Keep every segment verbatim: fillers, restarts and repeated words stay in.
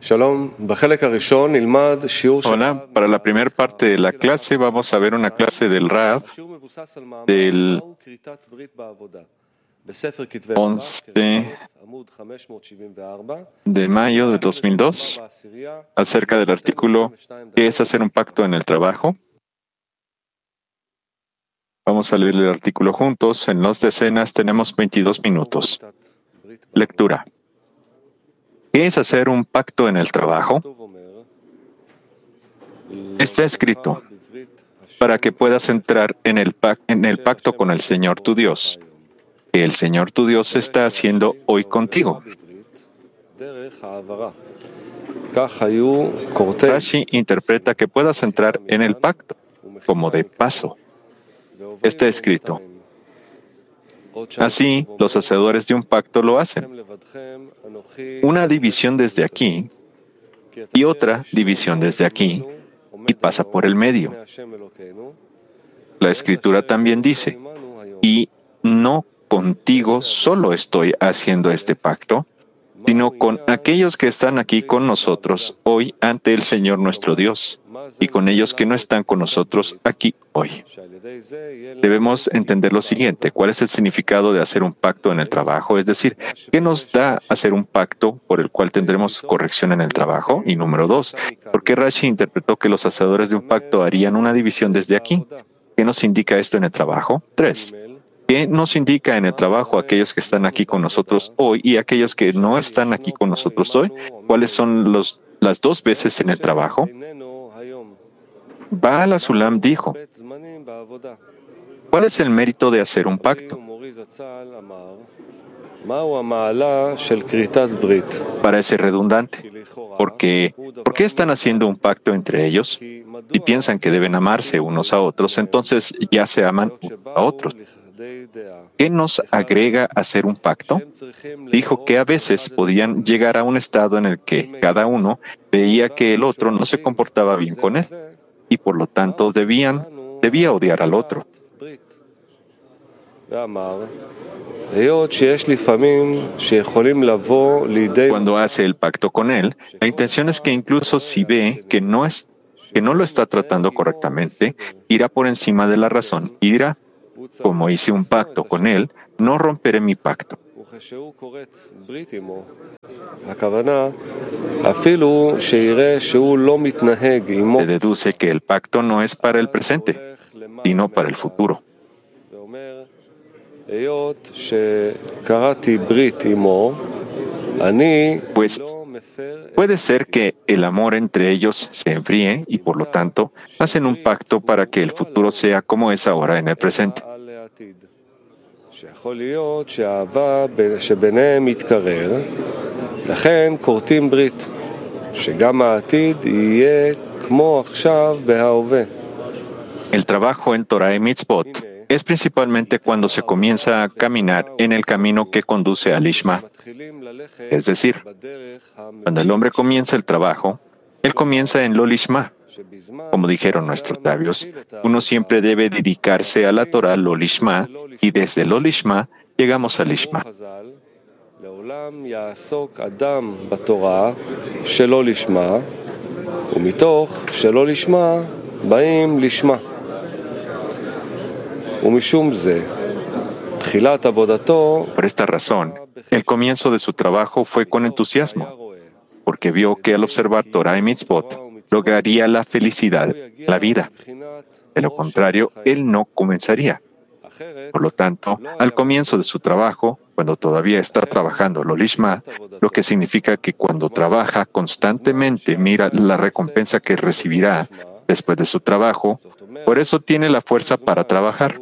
Hola, para la primera parte de la clase vamos a ver una clase del Rav del once de mayo de dos mil dos acerca del artículo ¿Qué es hacer un pacto en el trabajo? Vamos a leer el artículo juntos. En las decenas tenemos veintidós minutos. Lectura. ¿Qué es hacer un pacto en el trabajo? Está escrito, para que puedas entrar en el, pac- en el pacto con el Señor tu Dios, que el Señor tu Dios está haciendo hoy contigo. Rashi interpreta que puedas entrar en el pacto, como de paso. Está escrito. Así, los hacedores de un pacto lo hacen. Una división desde aquí y otra división desde aquí, y pasa por el medio. La Escritura también dice, y no contigo solo estoy haciendo este pacto, sino con aquellos que están aquí con nosotros hoy ante el Señor nuestro Dios, y con ellos que no están con nosotros aquí hoy. Debemos entender lo siguiente: ¿cuál es el significado de hacer un pacto en el trabajo? Es decir, ¿qué nos da hacer un pacto por el cual tendremos corrección en el trabajo? Y número dos, ¿por qué Rashi interpretó que los hacedores de un pacto harían una división desde aquí? ¿Qué nos indica esto en el trabajo? Tres. ¿Qué nos indica en el trabajo aquellos que están aquí con nosotros hoy y aquellos que no están aquí con nosotros hoy? ¿Cuáles son los, las dos veces en el trabajo? Baal HaSulam dijo, ¿cuál es el mérito de hacer un pacto? Parece redundante. ¿Por qué? ¿Por qué están haciendo un pacto entre ellos? Si piensan que deben amarse unos a otros, entonces ya se aman unos a otros. ¿Qué nos agrega hacer un pacto? Dijo que a veces podían llegar a un estado en el que cada uno veía que el otro no se comportaba bien con él, y por lo tanto debían, debía odiar al otro. Cuando hace el pacto con él, la intención es que incluso si ve que no es, que no lo está tratando correctamente, irá por encima de la razón y dirá, como hice un pacto con él, no romperé mi pacto. Se deduce que el pacto no es para el presente, sino para el futuro. Pues puede ser que el amor entre ellos se enfríe y por lo tanto hacen un pacto para que el futuro sea como es ahora en el presente. El trabajo en Torah y Mitzvot es principalmente cuando se comienza a caminar en el camino que conduce al Lishma. Es decir, cuando el hombre comienza el trabajo, él comienza en lo Lishma. Como dijeron nuestros sabios, uno siempre debe dedicarse a la Torah lo Lishma, y desde lo Lishma llegamos al Lishma. Por esta razón, el comienzo de su trabajo fue con entusiasmo, porque vio que al observar Torah y Mitzvot lograría la felicidad, la vida. De lo contrario, él no comenzaría. Por lo tanto, al comienzo de su trabajo, cuando todavía está trabajando lo Lishma, lo que significa que cuando trabaja constantemente mira la recompensa que recibirá después de su trabajo, por eso tiene la fuerza para trabajar.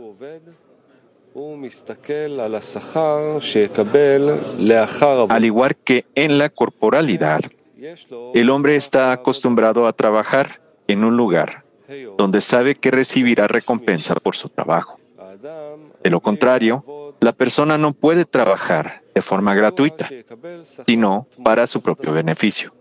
Al igual que en la corporalidad, el hombre está acostumbrado a trabajar en un lugar donde sabe que recibirá recompensa por su trabajo. De lo contrario, la persona no puede trabajar de forma gratuita, sino para su propio beneficio.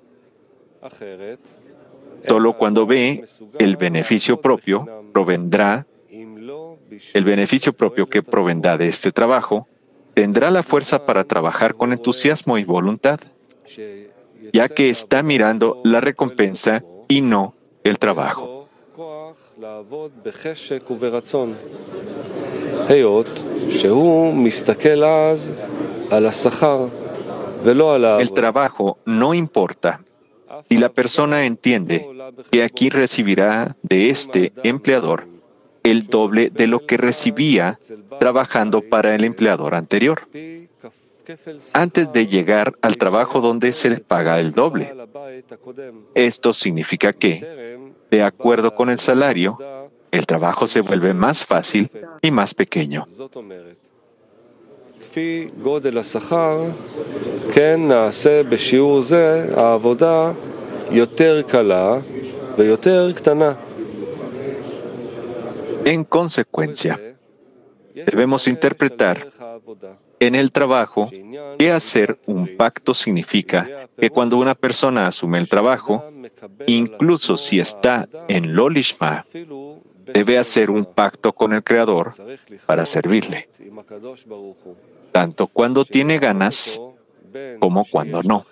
Solo cuando ve el beneficio propio provendrá, el beneficio propio que provendrá de este trabajo, tendrá la fuerza para trabajar con entusiasmo y voluntad. ya que está mirando la recompensa y no el trabajo. El trabajo no importa. Si la persona entiende que aquí recibirá de este empleador el doble de lo que recibía trabajando para el empleador anterior, antes de llegar al trabajo donde se le paga el doble. Esto significa que, de acuerdo con el salario, el trabajo se vuelve más fácil y más pequeño. En consecuencia, debemos interpretar en el trabajo que hacer un pacto significa que cuando una persona asume el trabajo, incluso si está en lo lishma, debe hacer un pacto con el Creador para servirle, tanto cuando tiene ganas como cuando no.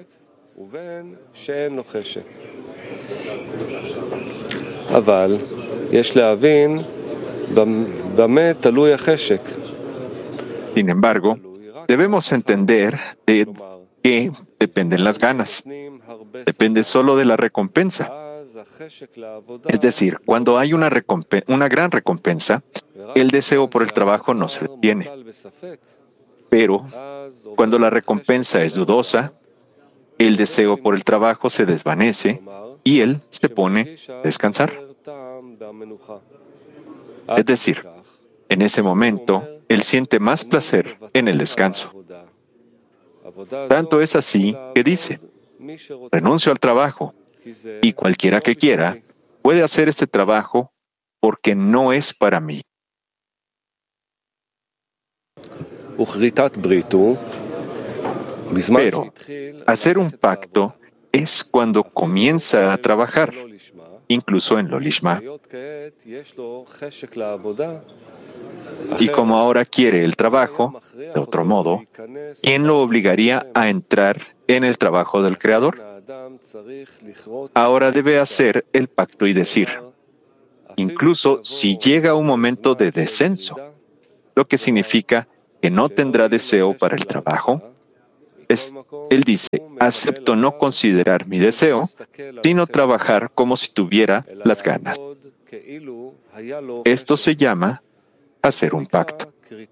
Sin embargo, debemos entender de qué dependen las ganas. Depende solo de la recompensa. Es decir, cuando hay una, recompen- una gran recompensa, el deseo por el trabajo no se detiene. Pero, cuando la recompensa es dudosa, el deseo por el trabajo se desvanece y él se pone a descansar. Es decir, en ese momento, él siente más placer en el descanso. Tanto es así que dice, renuncio al trabajo, y cualquiera que quiera puede hacer este trabajo porque no es para mí. Pero hacer un pacto es cuando comienza a trabajar, incluso en lo lishma. Y como ahora quiere el trabajo, de otro modo, ¿quién lo obligaría a entrar en el trabajo del Creador? Ahora debe hacer el pacto y decir, incluso si llega un momento de descenso, lo que significa que no tendrá deseo para el trabajo, es, él dice, acepto no considerar mi deseo, sino trabajar como si tuviera las ganas. Esto se llama hacer un pacto.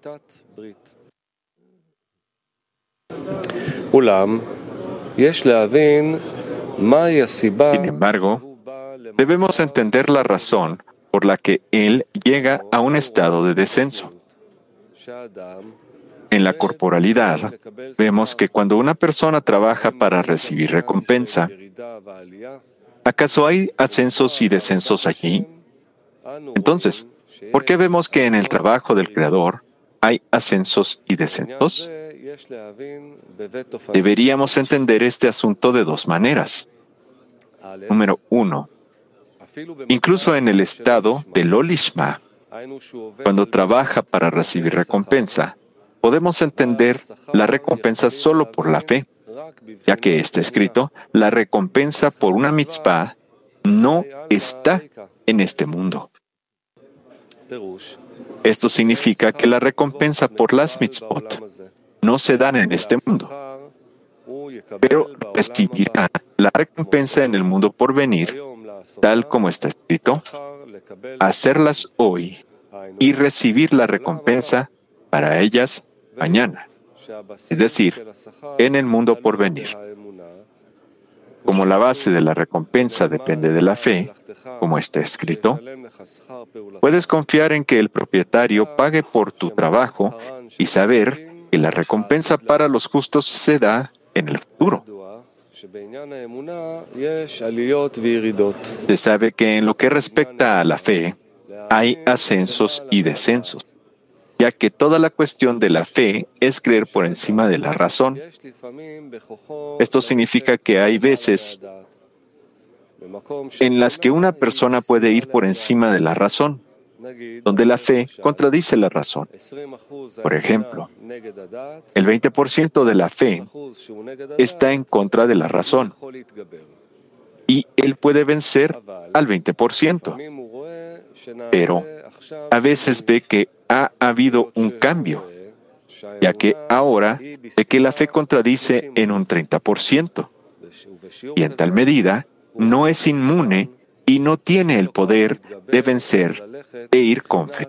Sin embargo, debemos entender la razón por la que él llega a un estado de descenso. En la corporalidad, vemos que cuando una persona trabaja para recibir recompensa, ¿acaso hay ascensos y descensos allí? Entonces, ¿por qué vemos que en el trabajo del Creador hay ascensos y descensos? Deberíamos entender este asunto de dos maneras. Número uno, incluso en el estado de lo lishma, cuando trabaja para recibir recompensa, podemos entender la recompensa solo por la fe, ya que está escrito, la recompensa por una mitzvah no está en este mundo. Esto significa que la recompensa por las mitzvot no se dan en este mundo, pero recibirá la recompensa en el mundo por venir, tal como está escrito, hacerlas hoy y recibir la recompensa para ellas mañana, es decir, en el mundo por venir. Como la base de la recompensa depende de la fe, como está escrito, puedes confiar en que el propietario pague por tu trabajo y saber que la recompensa para los justos se da en el futuro. Se sabe que en lo que respecta a la fe, hay ascensos y descensos, ya que toda la cuestión de la fe es creer por encima de la razón. Esto significa que hay veces en las que una persona puede ir por encima de la razón, donde la fe contradice la razón. Por ejemplo, el veinte por ciento de la fe está en contra de la razón, y él puede vencer al veinte por ciento. Pero a veces ve que ha habido un cambio, ya que ahora ve que la fe contradice en un treinta por ciento. Y en tal medida, no es inmune y no tiene el poder de vencer e ir con fe.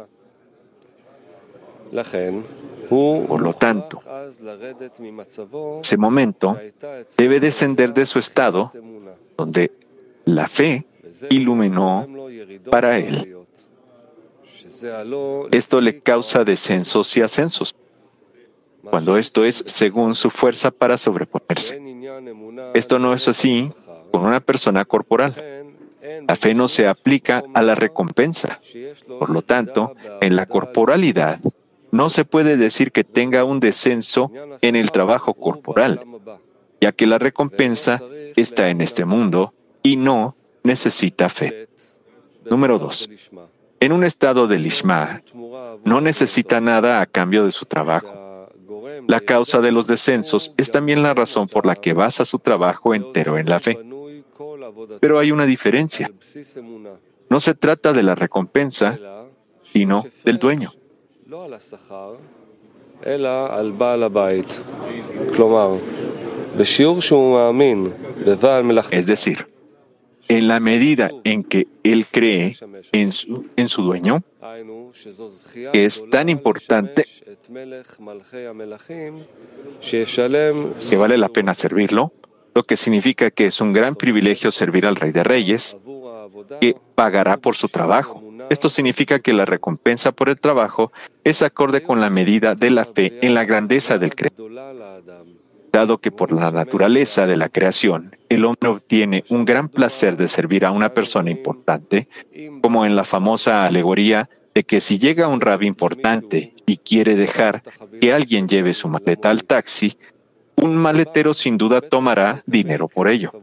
Por lo tanto, ese momento debe descender de su estado donde la fe iluminó para él. Esto le causa descensos y ascensos, cuando esto es según su fuerza para sobreponerse. Esto no es así con una persona corporal. La fe no se aplica a la recompensa. Por lo tanto, en la corporalidad, no se puede decir que tenga un descenso en el trabajo corporal, ya que la recompensa está en este mundo y no necesita fe. Número dos. En un estado de lishma, no necesita nada a cambio de su trabajo. La causa de los descensos es también la razón por la que basa su trabajo entero en la fe. Pero hay una diferencia. No se trata de la recompensa, sino del dueño. Es decir, en la medida en que él cree en su, en su dueño, es tan importante que vale la pena servirlo, lo que significa que es un gran privilegio servir al Rey de Reyes, que pagará por su trabajo. Esto significa que la recompensa por el trabajo es acorde con la medida de la fe en la grandeza del Creador. Dado que por la naturaleza de la creación, el hombre obtiene un gran placer de servir a una persona importante, como en la famosa alegoría de que si llega un rabí importante y quiere dejar que alguien lleve su maleta al taxi, un maletero sin duda tomará dinero por ello.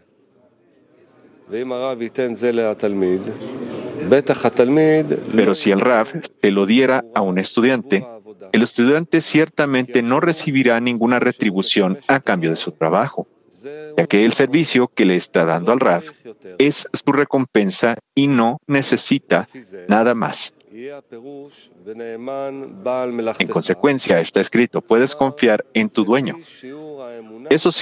Pero si el Rav se lo diera a un estudiante, el estudiante ciertamente no recibirá ninguna retribución a cambio de su trabajo, ya que el servicio que le está dando al Rav es su recompensa y no necesita nada más. En consecuencia, está escrito, puedes confiar en tu dueño. Eso